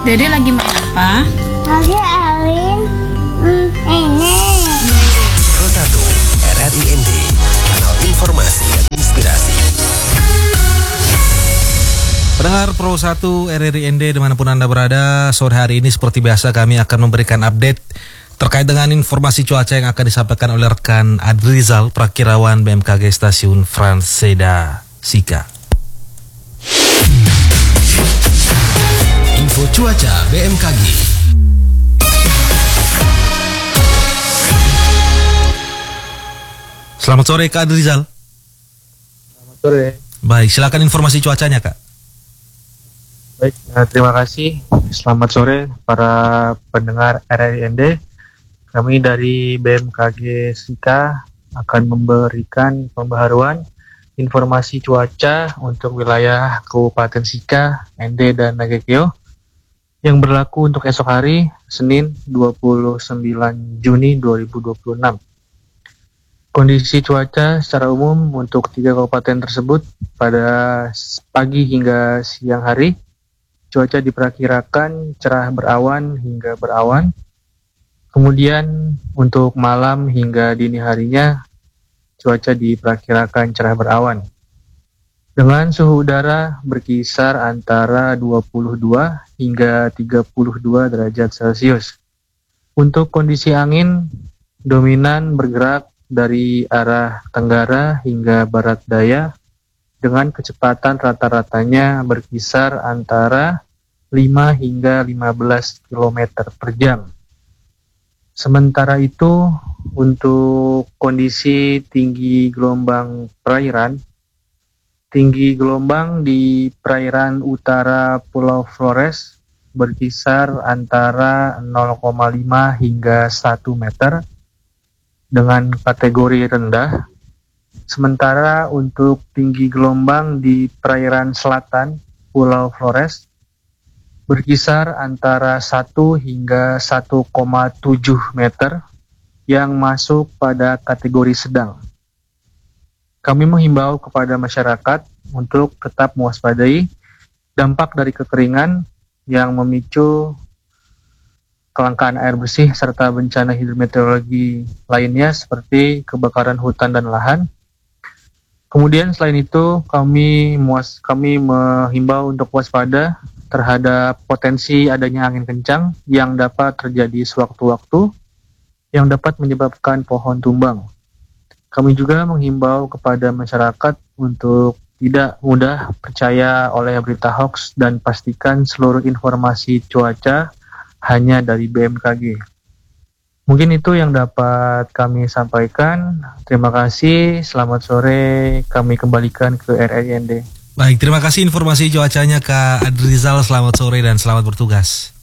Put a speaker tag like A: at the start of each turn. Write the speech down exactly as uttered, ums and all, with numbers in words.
A: Dede lagi main apa?
B: Lagi Alin hmm, ini
C: Channel satu R R I N D, kanal informasi dan inspirasi.
D: Pendengar Pro satu R R I N D dimanapun Anda berada, sore hari ini seperti biasa kami akan memberikan update terkait dengan informasi cuaca yang akan disampaikan oleh rekan Adrizal, Prakirawan B M K G Stasiun Franseda Sika.
C: Info cuaca B M K G.
D: Selamat sore Kak Adrizal.
E: Selamat sore.
D: Baik, silakan informasi cuacanya Kak.
E: Baik, nah, terima kasih. Selamat sore para pendengar R R I N D. Kami dari B M K G Sika akan memberikan pembaharuan informasi cuaca untuk wilayah Kabupaten Sika, N D, dan Nagekeo yang berlaku untuk esok hari, Senin dua puluh sembilan Juni dua ribu dua puluh enam. Kondisi cuaca secara umum untuk tiga kabupaten tersebut pada pagi hingga siang hari, cuaca diperkirakan cerah berawan hingga berawan. Kemudian untuk malam hingga dini harinya, cuaca diperkirakan cerah berawan. Dengan suhu udara berkisar antara dua puluh dua hingga tiga puluh dua derajat Celcius. Untuk kondisi angin, dominan bergerak dari arah tenggara hingga barat daya dengan kecepatan rata-ratanya berkisar antara lima hingga lima belas kilometer per jam. Sementara itu, untuk kondisi tinggi gelombang perairan, tinggi gelombang di perairan utara Pulau Flores berkisar antara nol koma lima hingga satu meter dengan kategori rendah. Sementara untuk tinggi gelombang di perairan selatan Pulau Flores berkisar antara satu hingga satu koma tujuh meter yang masuk pada kategori sedang. Kami menghimbau kepada masyarakat untuk tetap mewaspadai dampak dari kekeringan yang memicu kelangkaan air bersih serta bencana hidrometeorologi lainnya seperti kebakaran hutan dan lahan. Kemudian selain itu kami muas kami menghimbau untuk waspada terhadap potensi adanya angin kencang yang dapat terjadi sewaktu-waktu yang dapat menyebabkan pohon tumbang. Kami juga menghimbau kepada masyarakat untuk tidak mudah percaya oleh berita hoax dan pastikan seluruh informasi cuaca hanya dari B M K G. Mungkin itu yang dapat kami sampaikan. Terima kasih, selamat sore, kami kembalikan ke R R I N D.
D: Baik, terima kasih informasi cuacanya Kak Adrizal, selamat sore dan selamat bertugas.